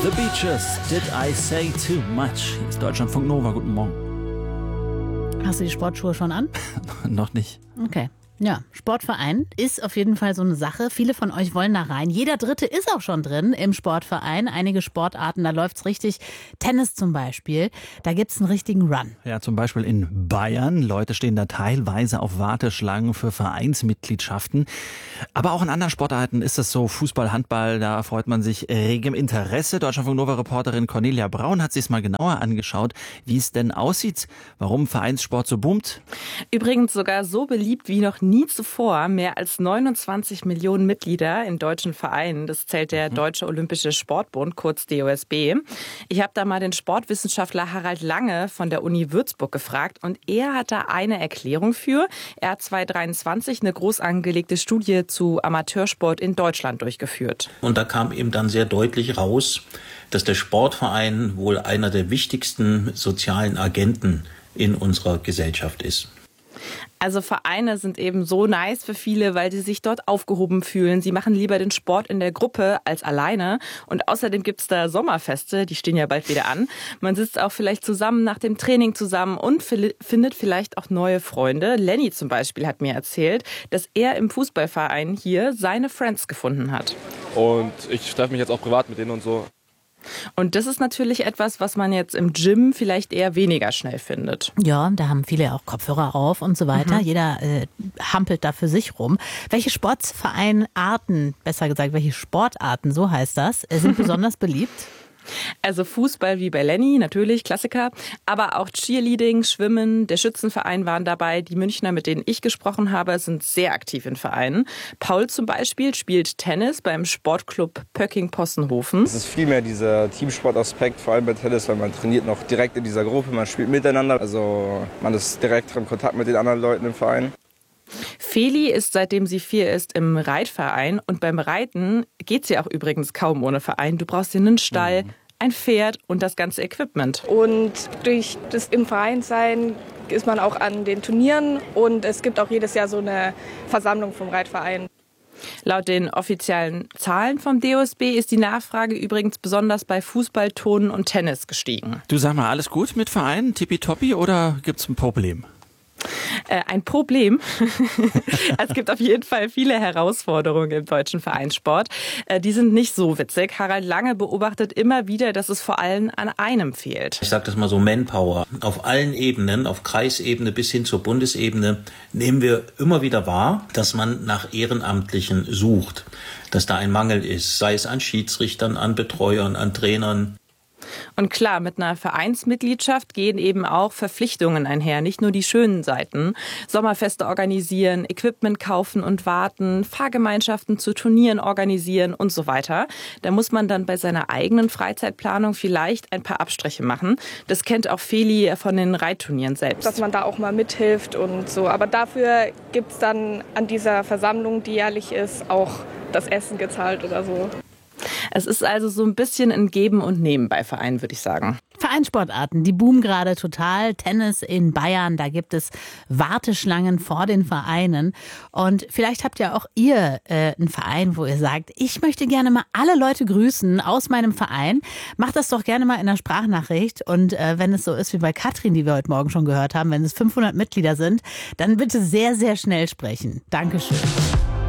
The Beaches, Did I Say Too Much? Hier ist Deutschlandfunk Nova, guten Morgen. Hast du die Sportschuhe schon an? Noch nicht. Okay. Ja, Sportverein ist auf jeden Fall so eine Sache. Viele von euch wollen da rein. Jeder Dritte ist auch schon drin im Sportverein. Einige Sportarten, da läuft's richtig. Tennis zum Beispiel, da gibt's einen richtigen Run. Ja, zum Beispiel in Bayern. Leute stehen da teilweise auf Warteschlangen für Vereinsmitgliedschaften. Aber auch in anderen Sportarten ist es so. Fußball, Handball, da freut man sich regem Interesse. Deutschlandfunk Nova-Reporterin Cornelia Braun hat sich's mal genauer angeschaut, wie es denn aussieht, warum Vereinssport so boomt. Übrigens sogar so beliebt wie noch nie zuvor. Mehr als 29 Millionen Mitglieder in deutschen Vereinen. Das zählt der Deutsche Olympische Sportbund, kurz DOSB. Ich habe da mal den Sportwissenschaftler Harald Lange von der Uni Würzburg gefragt und er hat da eine Erklärung für. Er hat 2023 eine groß angelegte Studie zu Amateursport in Deutschland durchgeführt. Und da kam eben dann sehr deutlich raus, dass der Sportverein wohl einer der wichtigsten sozialen Agenten in unserer Gesellschaft ist. Also Vereine sind eben so nice für viele, weil sie sich dort aufgehoben fühlen. Sie machen lieber den Sport in der Gruppe als alleine. Und außerdem gibt's da Sommerfeste, die stehen ja bald wieder an. Man sitzt auch vielleicht zusammen nach dem Training zusammen und findet vielleicht auch neue Freunde. Lenny zum Beispiel hat mir erzählt, dass er im Fußballverein hier seine Friends gefunden hat. Und ich treffe mich jetzt auch privat mit denen und so. Und das ist natürlich etwas, was man jetzt im Gym vielleicht eher weniger schnell findet. Ja, da haben viele auch Kopfhörer auf und so weiter. Jeder hampelt da für sich rum. Welche Sportvereinarten, besser gesagt, welche Sportarten, so heißt das, sind besonders beliebt? Also Fußball wie bei Lenny, natürlich, Klassiker. Aber auch Cheerleading, Schwimmen, der Schützenverein waren dabei. Die Münchner, mit denen ich gesprochen habe, sind sehr aktiv in Vereinen. Paul zum Beispiel spielt Tennis beim Sportclub Pöcking-Possenhofen. Es ist viel mehr dieser Teamsportaspekt, vor allem bei Tennis, weil man trainiert noch direkt in dieser Gruppe, man spielt miteinander. Also man ist direkt in Kontakt mit den anderen Leuten im Verein. Feli ist, seitdem sie 4 ist, im Reitverein. Und beim Reiten geht's ja auch übrigens kaum ohne Verein. Du brauchst dir einen Stall, ein Pferd und das ganze Equipment. Und durch das im Verein sein ist man auch an den Turnieren. Und es gibt auch jedes Jahr so eine Versammlung vom Reitverein. Laut den offiziellen Zahlen vom DOSB ist die Nachfrage übrigens besonders bei Fußball, Turnen und Tennis gestiegen. Du, sag mal, alles gut mit Vereinen, tippitoppi, oder gibt's ein Problem? Ein Problem. Es gibt auf jeden Fall viele Herausforderungen im deutschen Vereinssport. Die sind nicht so witzig. Harald Lange beobachtet immer wieder, dass es vor allem an einem fehlt. Ich sage das mal so, Manpower. Auf allen Ebenen, auf Kreisebene bis hin zur Bundesebene, nehmen wir immer wieder wahr, dass man nach Ehrenamtlichen sucht. Dass da ein Mangel ist, sei es an Schiedsrichtern, an Betreuern, an Trainern. Und klar, mit einer Vereinsmitgliedschaft gehen eben auch Verpflichtungen einher, nicht nur die schönen Seiten. Sommerfeste organisieren, Equipment kaufen und warten, Fahrgemeinschaften zu Turnieren organisieren und so weiter. Da muss man dann bei seiner eigenen Freizeitplanung vielleicht ein paar Abstriche machen. Das kennt auch Feli von den Reitturnieren selbst. Dass man da auch mal mithilft und so. Aber dafür gibt's dann an dieser Versammlung, die jährlich ist, auch das Essen gezahlt oder so. Es ist also so ein bisschen ein Geben und Nehmen bei Vereinen, würde ich sagen. Vereinssportarten, die boomen gerade total. Tennis in Bayern, da gibt es Warteschlangen vor den Vereinen. Und vielleicht habt ja auch ihr einen Verein, wo ihr sagt, ich möchte gerne mal alle Leute grüßen aus meinem Verein. Macht das doch gerne mal in einer Sprachnachricht. Und wenn es so ist wie bei Katrin, die wir heute Morgen schon gehört haben, wenn es 500 Mitglieder sind, dann bitte sehr, sehr schnell sprechen. Dankeschön.